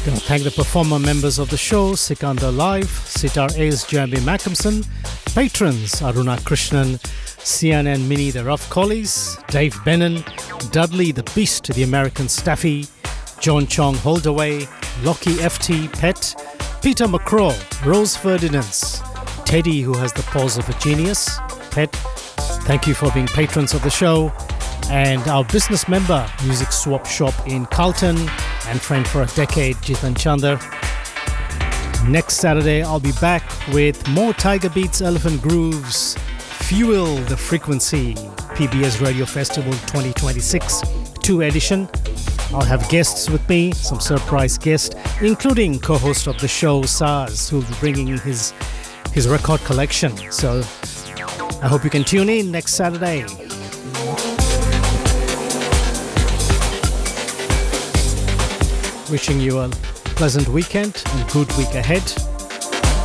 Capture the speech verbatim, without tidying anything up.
Gonna thank the performer members of the show, Sikandar Live, Sitar Ace, Jambi Mackinson, patrons Aruna Krishnan, Sian and Minnie the Rough Collies, Dave Bennon, Dudley the Beast, the American Staffy, John Chong Holdaway, Lockie F T, Pet, Peter McCraw, Rose Ferdinands, Teddy who has the pause of a genius, Pet, thank you for being patrons of the show, and our business member, Music Swap Shop in Carlton, and friend for a decade, Jitan Chander. Next Saturday, I'll be back with more Tiger Beats, Elephant Grooves, Fuel the Frequency, P B S Radio Festival twenty twenty-six, two edition. I'll have guests with me, some surprise guests, including co-host of the show, Saz, who'll be bringing his, his record collection. So I hope you can tune in next Saturday. Wishing you a pleasant weekend and good week ahead.